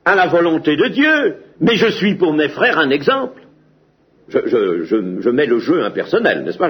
à la volonté de Dieu, mais je suis pour mes frères un exemple. Je mets le jeu impersonnel, n'est-ce pas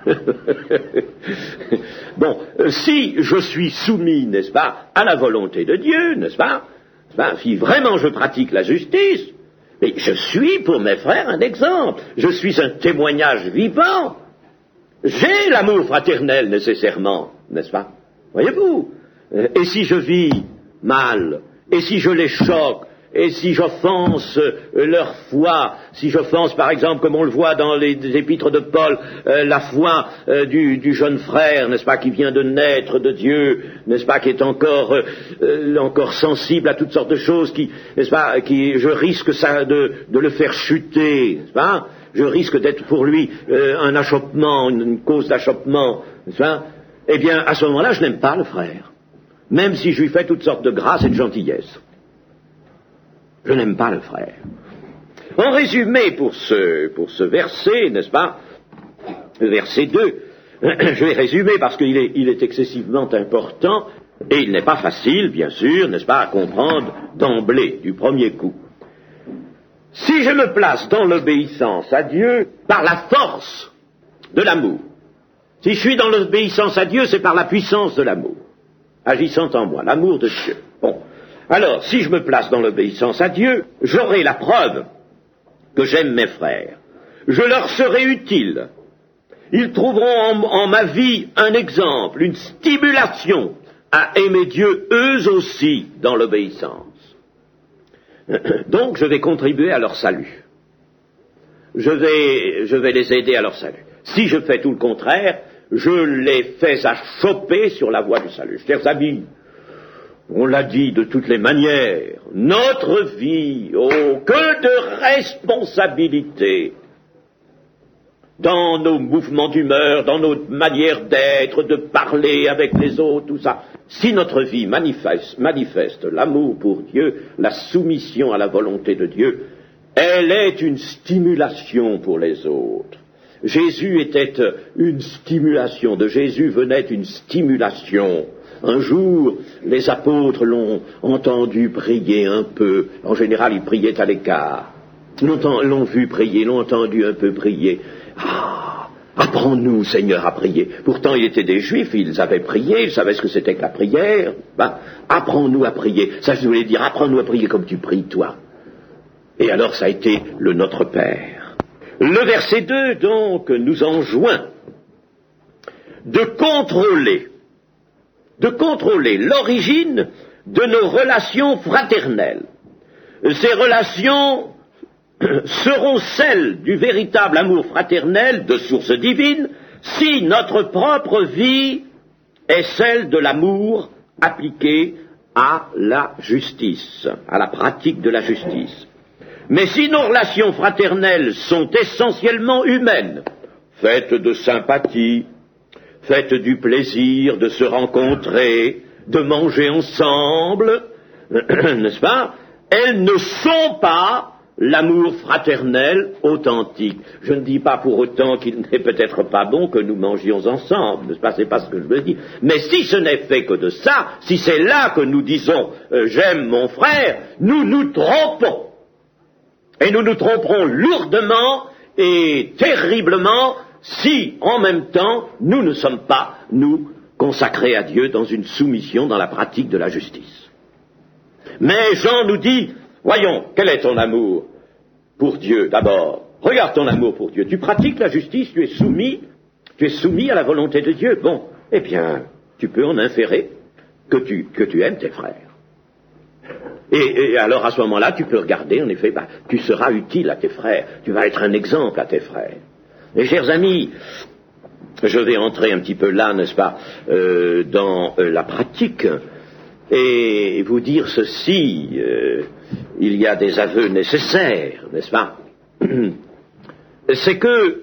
Bon, si je suis soumis, n'est-ce pas, à la volonté de Dieu, n'est-ce pas, si vraiment je pratique la justice, mais je suis pour mes frères un exemple. Je suis un témoignage vivant. J'ai l'amour fraternel nécessairement, n'est-ce pas? Voyez-vous? Et si je vis mal, et si je les choque, et si j'offense leur foi, si j'offense par exemple, comme on le voit dans les épîtres de Paul, la foi du jeune frère, n'est-ce pas, qui vient de naître de Dieu, n'est-ce pas, qui est encore sensible à toutes sortes de choses, n'est-ce pas, je risque de le faire chuter, n'est-ce pas, je risque d'être pour lui un achoppement, une cause d'achoppement, n'est-ce pas, eh bien à ce moment-là je n'aime pas le frère, même si je lui fais toutes sortes de grâces et de gentillesses. Je n'aime pas le frère. En résumé, pour ce verset, n'est-ce pas, le verset 2, je vais résumer parce qu'il est excessivement important et il n'est pas facile, bien sûr, n'est-ce pas, à comprendre d'emblée, du premier coup. Si je me place dans l'obéissance à Dieu par la force de l'amour, si je suis dans l'obéissance à Dieu, c'est par la puissance de l'amour, agissant en moi, l'amour de Dieu. Bon. Alors, si je me place dans l'obéissance à Dieu, j'aurai la preuve que j'aime mes frères. Je leur serai utile. Ils trouveront en ma vie un exemple, une stimulation à aimer Dieu eux aussi dans l'obéissance. Donc, je vais contribuer à leur salut. Je vais les aider à leur salut. Si je fais tout le contraire, je les fais achopper sur la voie du salut. Chers amis, on l'a dit de toutes les manières, notre vie, oh, que de responsabilités dans nos mouvements d'humeur, dans nos manières d'être, de parler avec les autres, tout ça. Si notre vie manifeste l'amour pour Dieu, la soumission à la volonté de Dieu, elle est une stimulation pour les autres. Jésus était une stimulation, de Jésus venait une stimulation. Un jour, les apôtres l'ont entendu prier un peu. En général, ils priaient à l'écart. L'ont vu prier, l'ont entendu un peu prier. Ah, apprends-nous, Seigneur, à prier. Pourtant, ils étaient des Juifs, ils avaient prié, ils savaient ce que c'était que la prière. Apprends-nous à prier. Ça, je voulais dire, apprends-nous à prier comme tu pries, toi. Et alors, ça a été le Notre Père. Le verset 2, donc, nous enjoint de contrôler l'origine de nos relations fraternelles. Ces relations seront celles du véritable amour fraternel de source divine si notre propre vie est celle de l'amour appliqué à la justice, à la pratique de la justice. Mais si nos relations fraternelles sont essentiellement humaines, faites de sympathie, faites du plaisir de se rencontrer, de manger ensemble, n'est-ce pas? Elles ne sont pas l'amour fraternel authentique. Je ne dis pas pour autant qu'il n'est peut-être pas bon que nous mangions ensemble, n'est-ce pas? C'est pas ce que je veux dire. Mais si ce n'est fait que de ça, si c'est là que nous disons j'aime mon frère, nous nous trompons. Et nous nous tromperons lourdement et terriblement si, en même temps, nous ne sommes pas, nous, consacrés à Dieu dans une soumission dans la pratique de la justice. Mais Jean nous dit, voyons, quel est ton amour pour Dieu d'abord? Regarde ton amour pour Dieu. Tu pratiques la justice, tu es soumis à la volonté de Dieu. Bon, eh bien, tu peux en inférer que tu aimes tes frères. Et alors à ce moment-là, tu peux regarder, en effet, tu seras utile à tes frères, tu vas être un exemple à tes frères. Mes chers amis, je vais entrer un petit peu là, n'est-ce pas, dans la pratique, et vous dire ceci, il y a des aveux nécessaires, n'est-ce pas? C'est que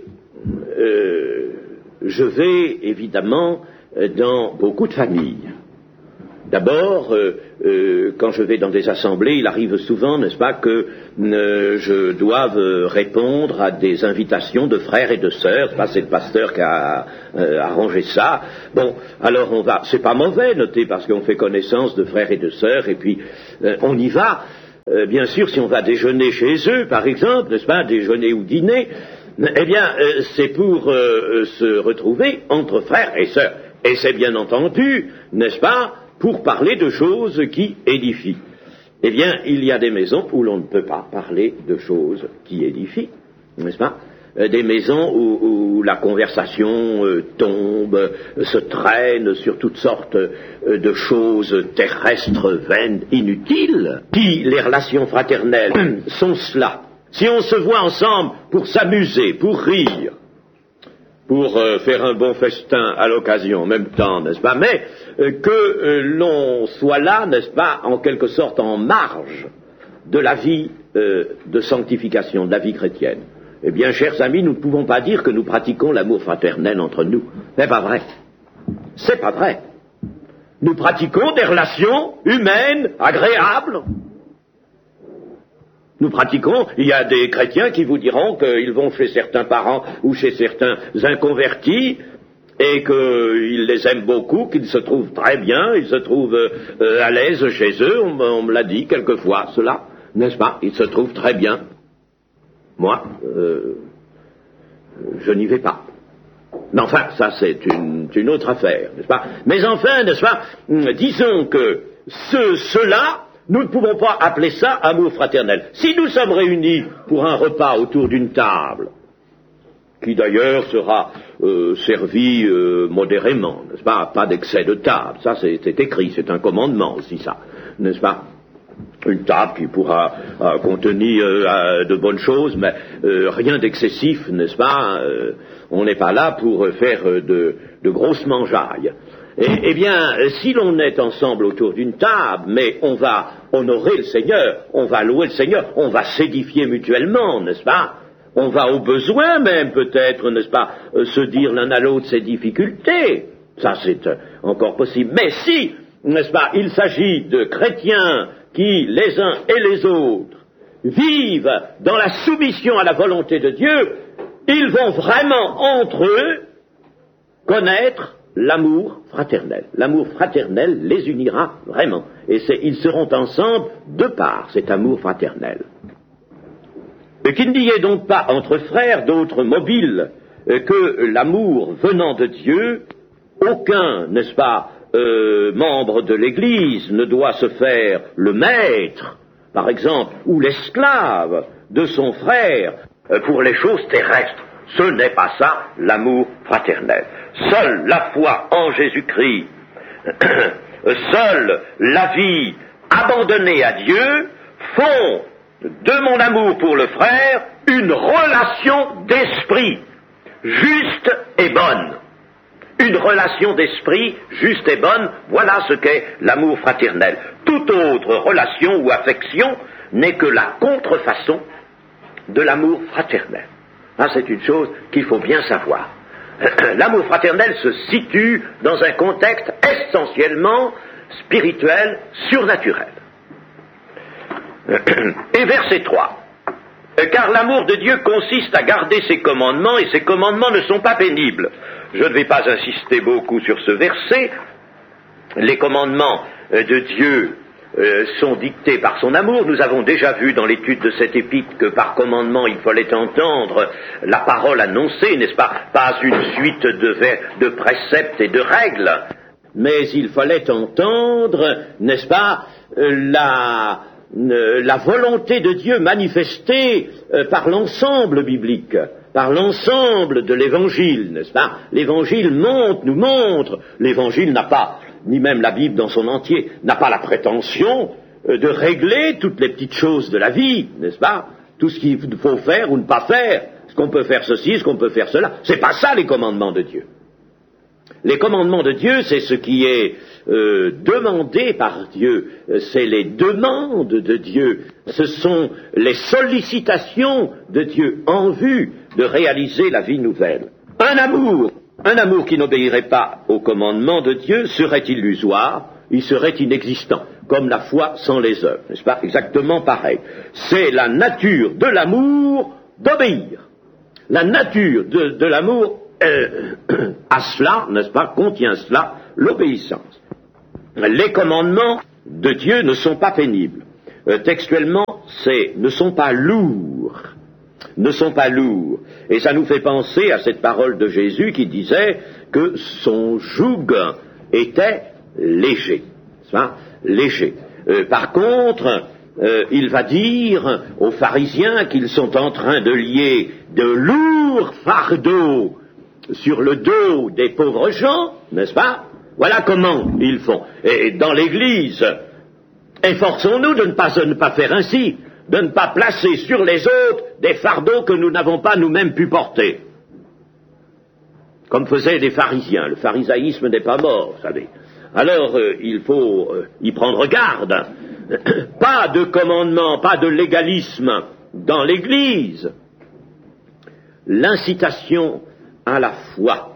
je vais, évidemment, dans beaucoup de familles. D'abord, quand je vais dans des assemblées, il arrive souvent, n'est-ce pas, que je doive répondre à des invitations de frères et de sœurs. C'est le pasteur qui a arrangé ça. Bon, alors on va. C'est pas mauvais, notez, parce qu'on fait connaissance de frères et de sœurs, et puis on y va. Bien sûr, si on va déjeuner chez eux, par exemple, n'est-ce pas, déjeuner ou dîner, eh bien, c'est pour se retrouver entre frères et sœurs. Et c'est bien entendu, n'est-ce pas, pour parler de choses qui édifient. Eh bien, il y a des maisons où l'on ne peut pas parler de choses qui édifient, n'est-ce pas? Des maisons où la conversation tombe, se traîne sur toutes sortes de choses terrestres, vaines, inutiles. Puis les relations fraternelles sont cela. Si on se voit ensemble pour s'amuser, pour rire, pour faire un bon festin à l'occasion, en même temps, n'est-ce pas, mais que l'on soit là, n'est-ce pas, en quelque sorte en marge de la vie de sanctification, de la vie chrétienne. Eh bien, chers amis, nous ne pouvons pas dire que nous pratiquons l'amour fraternel entre nous. C'est pas vrai. C'est pas vrai. Nous pratiquons des relations humaines, agréables. Nous pratiquons, il y a des chrétiens qui vous diront qu'ils vont chez certains parents ou chez certains inconvertis et qu'ils les aiment beaucoup, qu'ils se trouvent très bien, ils se trouvent à l'aise chez eux, on me l'a dit quelquefois, cela, n'est-ce pas? Ils se trouvent très bien. Moi, je n'y vais pas. Mais enfin, ça c'est une autre affaire, n'est-ce pas? Mais enfin, n'est-ce pas, disons que cela, nous ne pouvons pas appeler ça amour fraternel. Si nous sommes réunis pour un repas autour d'une table, qui d'ailleurs sera servi modérément, n'est-ce pas? Pas d'excès de table, ça c'est écrit, c'est un commandement aussi ça, n'est-ce pas? Une table qui pourra contenir de bonnes choses, mais rien d'excessif, n'est-ce pas? On n'est pas là pour faire de grosses mangeailles. Eh bien, si l'on est ensemble autour d'une table, mais on va honorer le Seigneur, on va louer le Seigneur, on va s'édifier mutuellement, n'est-ce pas? On va au besoin même peut-être, n'est-ce pas, se dire l'un à l'autre ses difficultés. Ça c'est encore possible. Mais si, n'est-ce pas, il s'agit de chrétiens qui, les uns et les autres, vivent dans la soumission à la volonté de Dieu, ils vont vraiment entre eux connaître l'amour fraternel. L'amour fraternel les unira vraiment. Et ils seront ensemble de par cet amour fraternel. Et qu'il n'y ait donc pas entre frères d'autres mobiles que l'amour venant de Dieu. Aucun, n'est-ce pas, membre de l'Église ne doit se faire le maître, par exemple, ou l'esclave de son frère pour les choses terrestres. Ce n'est pas ça l'amour fraternel. Seule la foi en Jésus-Christ, seule la vie abandonnée à Dieu font de mon amour pour le frère une relation d'esprit juste et bonne. Une relation d'esprit juste et bonne, voilà ce qu'est l'amour fraternel. Toute autre relation ou affection n'est que la contrefaçon de l'amour fraternel. Ah, c'est une chose qu'il faut bien savoir. L'amour fraternel se situe dans un contexte essentiellement spirituel, surnaturel. Et verset 3. Car l'amour de Dieu consiste à garder ses commandements, et ses commandements ne sont pas pénibles. Je ne vais pas insister beaucoup sur ce verset. Les commandements de Dieu sont dictés par son amour. Nous avons déjà vu dans l'étude de cet épître que par commandement il fallait entendre la parole annoncée, n'est-ce pas? Pas une suite de préceptes et de règles, mais il fallait entendre, n'est-ce pas, la volonté de Dieu manifestée par l'ensemble biblique, par l'ensemble de l'Évangile, n'est-ce pas? L'Évangile nous montre, l'Évangile n'a pas, ni même la Bible dans son entier, n'a pas la prétention de régler toutes les petites choses de la vie, n'est-ce pas? Tout ce qu'il faut faire ou ne pas faire, ce qu'on peut faire ceci, ce qu'on peut faire cela. C'est pas ça les commandements de Dieu. Les commandements de Dieu, c'est ce qui est demandé par Dieu, c'est les demandes de Dieu, ce sont les sollicitations de Dieu en vue de réaliser la vie nouvelle. Un amour qui n'obéirait pas aux commandements de Dieu serait illusoire, il serait inexistant, comme la foi sans les œuvres, n'est-ce pas? Exactement pareil. C'est la nature de l'amour d'obéir. La nature de l'amour à cela, n'est-ce pas, contient cela, l'obéissance. Les commandements de Dieu ne sont pas pénibles. Textuellement, ne sont pas lourds. Ne sont pas lourds. Et ça nous fait penser à cette parole de Jésus qui disait que son joug était léger. Léger. Par contre, il va dire aux pharisiens qu'ils sont en train de lier de lourds fardeaux sur le dos des pauvres gens, n'est-ce pas? Voilà comment ils font. Et dans l'Église, efforçons-nous de ne pas faire ainsi, de ne pas placer sur les autres des fardeaux que nous n'avons pas nous-mêmes pu porter. Comme faisaient les pharisiens. Le pharisaïsme n'est pas mort, vous savez. Alors, il faut y prendre garde. Pas de commandement, pas de légalisme dans l'Église. L'incitation à la foi,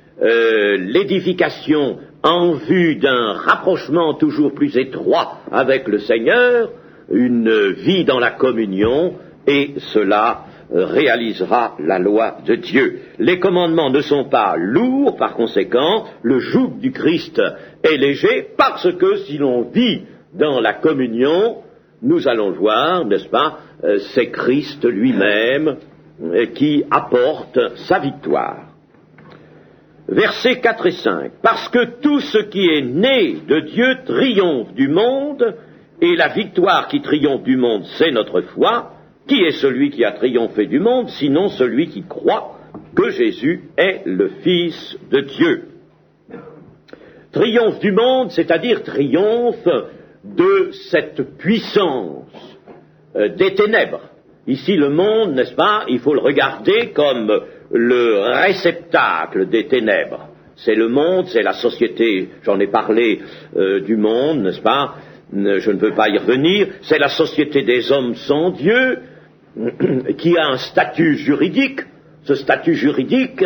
l'édification en vue d'un rapprochement toujours plus étroit avec le Seigneur, une vie dans la communion, et cela réalisera la loi de Dieu. Les commandements ne sont pas lourds, par conséquent, le joug du Christ est léger, parce que si l'on vit dans la communion, nous allons le voir, n'est-ce pas, c'est Christ lui-même qui apporte sa victoire. Versets 4 et 5. Parce que tout ce qui est né de Dieu triomphe du monde, et la victoire qui triomphe du monde, c'est notre foi. Qui est celui qui a triomphé du monde, sinon celui qui croit que Jésus est le Fils de Dieu? Triomphe du monde, c'est-à-dire triomphe de cette puissance des ténèbres. Ici, le monde, n'est-ce pas, il faut le regarder comme le réceptacle des ténèbres. C'est le monde, c'est la société, j'en ai parlé du monde, n'est-ce pas, je ne veux pas y revenir, c'est la société des hommes sans Dieu, qui a un statut juridique. Ce statut juridique,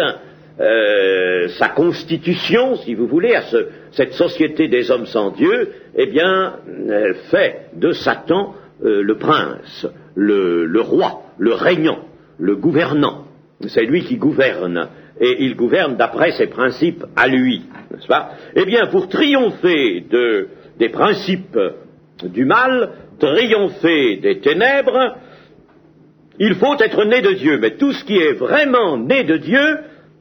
sa constitution, si vous voulez, cette société des hommes sans Dieu, eh bien, fait de Satan le prince, le roi, le régnant, le gouvernant. C'est lui qui gouverne, et il gouverne d'après ses principes à lui, n'est-ce pas? Eh bien, pour triompher des principes du mal, triompher des ténèbres, il faut être né de Dieu. Mais tout ce qui est vraiment né de Dieu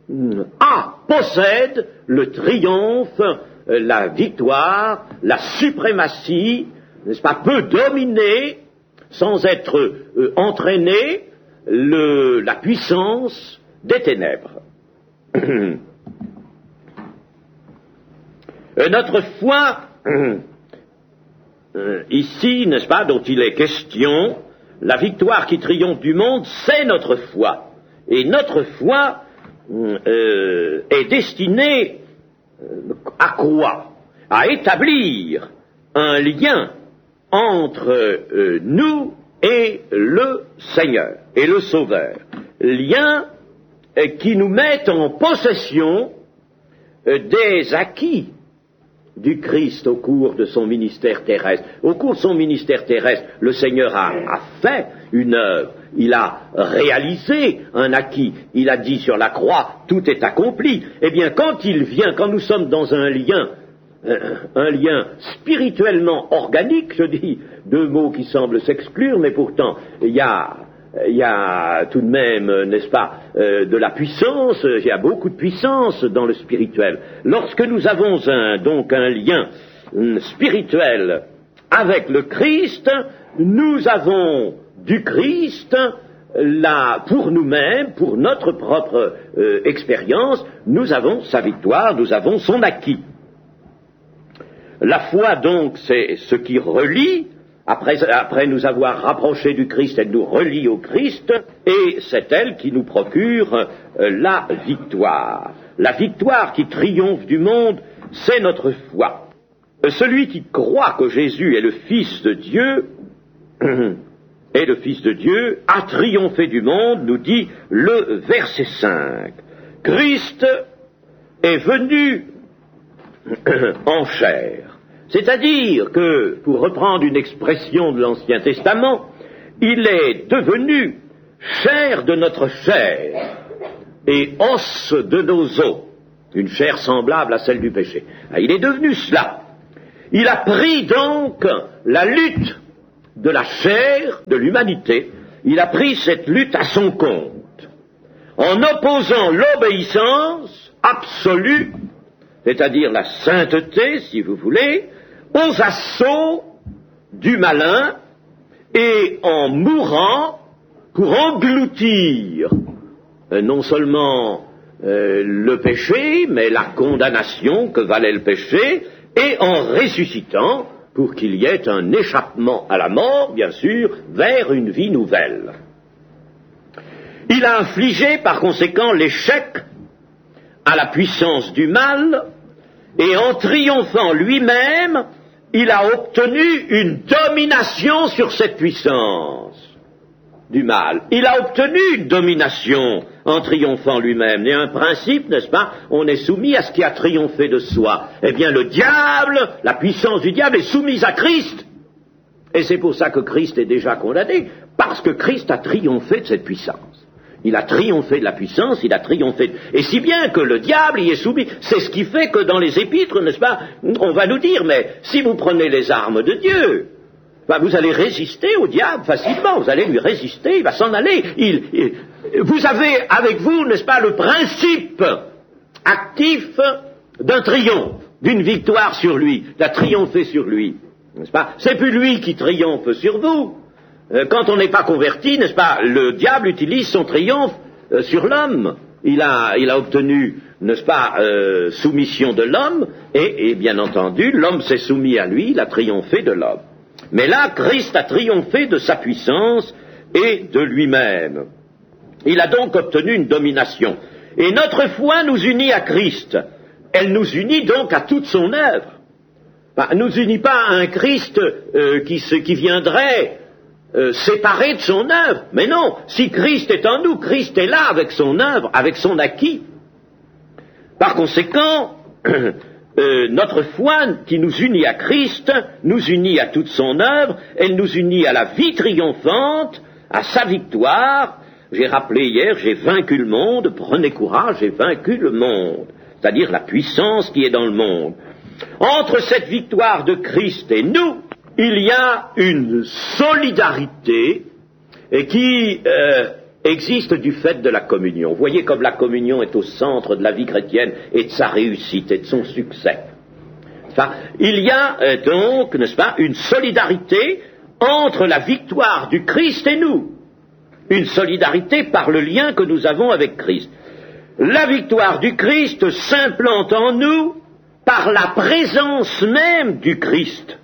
possède le triomphe, la victoire, la suprématie, n'est-ce pas, peut dominer, sans être entraîné, la puissance des ténèbres. Notre foi, ici, n'est-ce pas, dont il est question, la victoire qui triomphe du monde, c'est notre foi. Et notre foi est destinée à quoi? À établir un lien entre nous et le Seigneur et le Sauveur. Lien qui nous met en possession des acquis du Christ au cours de son ministère terrestre. Au cours de son ministère terrestre, le Seigneur a fait une œuvre, il a réalisé un acquis, il a dit sur la croix, tout est accompli. Eh bien, quand il vient, quand nous sommes dans un lien spirituellement organique, je dis deux mots qui semblent s'exclure, mais pourtant, il y a tout de même, n'est-ce pas, de la puissance, il y a beaucoup de puissance dans le spirituel. Lorsque nous avons donc un lien spirituel avec le Christ, nous avons du Christ, pour nous-mêmes, pour notre propre expérience, nous avons sa victoire, nous avons son acquis. La foi, donc, c'est ce qui relie. Après nous avoir rapprochés du Christ, elle nous relie au Christ, et c'est elle qui nous procure la victoire. La victoire qui triomphe du monde, c'est notre foi. Celui qui croit que Jésus est le Fils de Dieu, a triomphé du monde, nous dit le verset 5. Christ est venu en chair. C'est-à-dire que, pour reprendre une expression de l'Ancien Testament, il est devenu chair de notre chair et os de nos os, une chair semblable à celle du péché. Il est devenu cela. Il a pris donc la lutte de la chair de l'humanité. Il a pris cette lutte à son compte, en opposant l'obéissance absolue, c'est-à-dire la sainteté, si vous voulez, aux assauts du malin, et en mourant pour engloutir non seulement le péché, mais la condamnation que valait le péché, et en ressuscitant pour qu'il y ait un échappement à la mort, bien sûr, vers une vie nouvelle. Il a infligé par conséquent l'échec à la puissance du mal, et en triomphant lui-même, il a obtenu une domination sur cette puissance du mal. Il a obtenu une domination en triomphant lui-même. Et un principe, n'est-ce pas, on est soumis à ce qui a triomphé de soi. Eh bien, le diable, la puissance du diable est soumise à Christ. Et c'est pour ça que Christ est déjà condamné, parce que Christ a triomphé de cette puissance. Il a triomphé de la puissance, il a triomphé et si bien que le diable y est soumis. C'est ce qui fait que dans les épîtres, n'est-ce pas, on va nous dire, mais si vous prenez les armes de Dieu, vous allez résister au diable facilement, vous allez lui résister, il va s'en aller. Vous avez avec vous, n'est-ce pas, le principe actif d'un triomphe, d'une victoire sur lui, d'un triompher sur lui, n'est-ce pas? C'est plus lui qui triomphe sur vous. Quand on n'est pas converti, n'est-ce pas, le diable utilise son triomphe sur l'homme. Il a obtenu, n'est-ce pas, soumission de l'homme, et bien entendu, l'homme s'est soumis à lui, il a triomphé de l'homme. Mais là, Christ a triomphé de sa puissance et de lui-même. Il a donc obtenu une domination. Et notre foi nous unit à Christ. Elle nous unit donc à toute son œuvre. Nous unit pas à un Christ qui viendrait séparé de son œuvre. Mais non, si Christ est en nous, Christ est là avec son œuvre, avec son acquis. Par conséquent, notre foi qui nous unit à Christ, nous unit à toute son œuvre, elle nous unit à la vie triomphante, à sa victoire. J'ai rappelé hier, j'ai vaincu le monde, prenez courage, j'ai vaincu le monde, c'est-à-dire la puissance qui est dans le monde. Entre cette victoire de Christ et nous, il y a une solidarité qui existe du fait de la communion. Vous voyez comme la communion est au centre de la vie chrétienne et de sa réussite et de son succès. Enfin, il y a donc, n'est-ce pas, une solidarité entre la victoire du Christ et nous. Une solidarité par le lien que nous avons avec Christ. La victoire du Christ s'implante en nous par la présence même du Christ.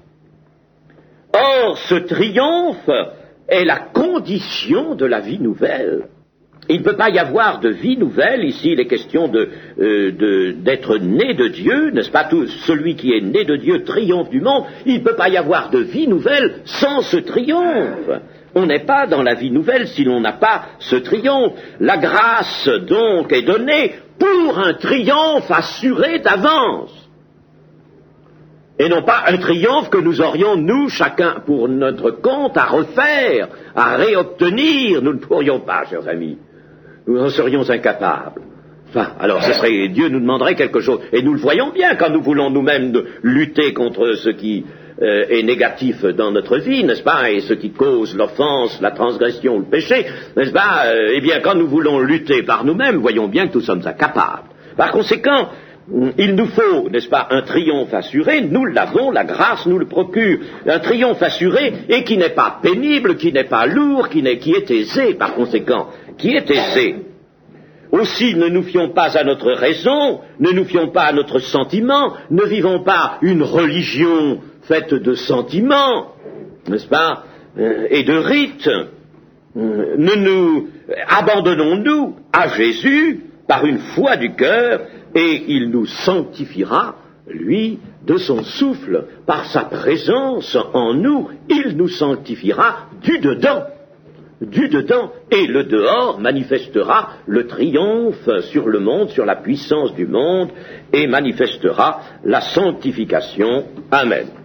Or, ce triomphe est la condition de la vie nouvelle. Il ne peut pas y avoir de vie nouvelle, ici il est question d'être né de Dieu, n'est-ce pas, celui qui est né de Dieu triomphe du monde, il ne peut pas y avoir de vie nouvelle sans ce triomphe. On n'est pas dans la vie nouvelle si l'on n'a pas ce triomphe. La grâce donc est donnée pour un triomphe assuré d'avance. Et non pas un triomphe que nous aurions, nous, chacun, pour notre compte, à refaire, à réobtenir. Nous ne pourrions pas, chers amis. Nous en serions incapables. Enfin, alors Dieu nous demanderait quelque chose. Et nous le voyons bien quand nous voulons nous-mêmes lutter contre ce qui est négatif dans notre vie, n'est-ce pas, et ce qui cause l'offense, la transgression, le péché, n'est-ce pas, eh bien, quand nous voulons lutter par nous-mêmes, voyons bien que nous sommes incapables. Par conséquent, il nous faut, n'est-ce pas, un triomphe assuré, nous l'avons, la grâce nous le procure, un triomphe assuré et qui n'est pas pénible, qui n'est pas lourd, qui est aisé, par conséquent, qui est aisé. Aussi, ne nous fions pas à notre raison, ne nous fions pas à notre sentiment, ne vivons pas une religion faite de sentiments, n'est-ce pas, et de rites. Abandonnons-nous à Jésus par une foi du cœur, et il nous sanctifiera, lui, de son souffle, par sa présence en nous, il nous sanctifiera du dedans, et le dehors manifestera le triomphe sur le monde, sur la puissance du monde, et manifestera la sanctification. Amen.